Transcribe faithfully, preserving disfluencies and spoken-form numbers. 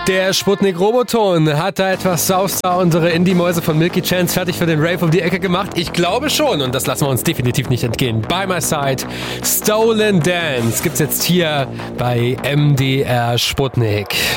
Der Sputnik-Roboton hat da etwas sauster unsere Indie-Mäuse von Milky Chance fertig für den Rave um die Ecke gemacht. Ich glaube schon und das lassen wir uns definitiv nicht entgehen. By My Side, Stolen Dance gibt's jetzt hier bei M D R Sputnik.